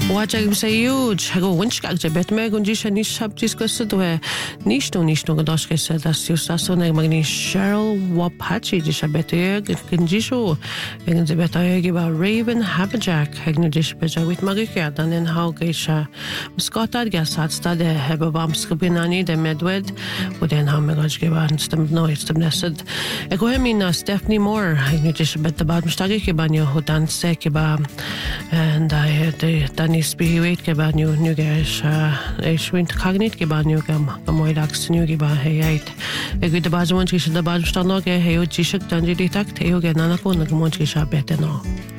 Watching say huge. I go winch gag je bet me gunji shani shab discuss it we nishto go doske said that's just so na magni Cheryl Wapachi je shabete gunji show egen ze beta giba Raven Haberjack hegnu je beja with magika dan in how geisha skotad gasat stade heba bam skubinani de medwed och den har mig giba stem no stem nesed ego hemina Stephanie Moore hegnu je beta bad mstagi giba hodan se giba and I had the Spirit geba new guys Schwint Cognit geba new gam moidax new geba hey eit good the bazon ki the baz stand okay hey o jishak tanji takt hey o genana ko na monchi sha beteno